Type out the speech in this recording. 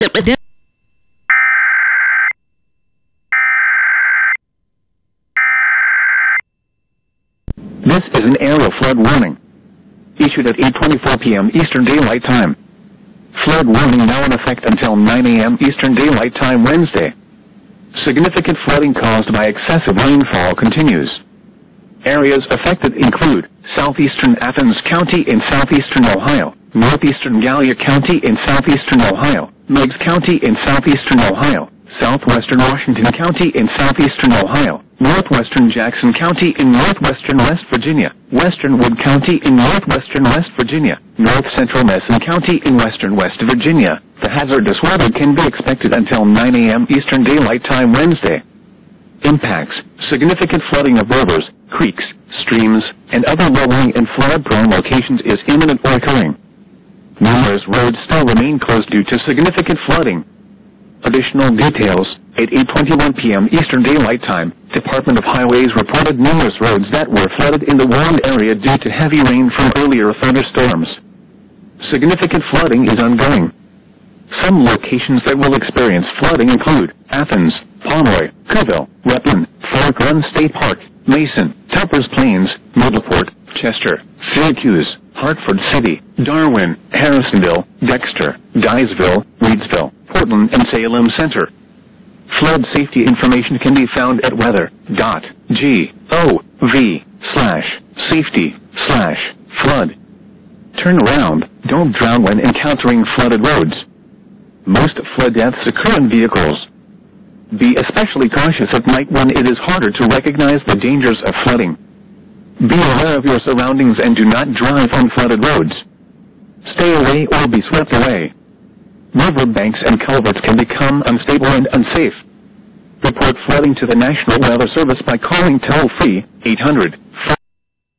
This is an area flood warning, issued at 8:24 p.m. Eastern Daylight Time. Flood warning now in effect until 9 a.m. Eastern Daylight Time Wednesday. Significant flooding caused by excessive rainfall continues. Areas affected include southeastern Athens County in southeastern Ohio, northeastern Gallia County in southeastern Ohio, Meigs County in southeastern Ohio, southwestern Washington County in southeastern Ohio, northwestern Jackson County in northwestern West Virginia, western Wood County in northwestern West Virginia, north central Mason County in western West Virginia. The hazardous weather can be expected until 9 a.m. Eastern Daylight Time Wednesday. Impacts: significant flooding of rivers, creeks, streams, and other lowering and flood-prone locations is imminent or occurring. Numerous roads still remain closed due to significant flooding. Additional details: at 8:21 p.m. Eastern Daylight Time, Department of Highways reported numerous roads that were flooded in the warned area due to heavy rain from earlier thunderstorms. Significant flooding is ongoing. Some locations that will experience flooding include Athens, Pomeroy, Kerrville, Rutland, Fork Run State Park, Mason, Tuppers Plains, Middleport, Chester, Syracuse, Hartford City, Darwin, Harrisonville, Dexter, Guysville, Reidsville, Portland, and Salem Center. Flood safety information can be found at weather.gov/safety/flood. Turn around, don't drown when encountering flooded roads. Most flood deaths occur in vehicles. Be especially cautious at night when it is harder to recognize the dangers of flooding. Be aware of your surroundings and do not drive on flooded roads. Stay away or be swept away. River banks and culverts can become unstable and unsafe. Report flooding to the National Weather Service by calling toll-free 800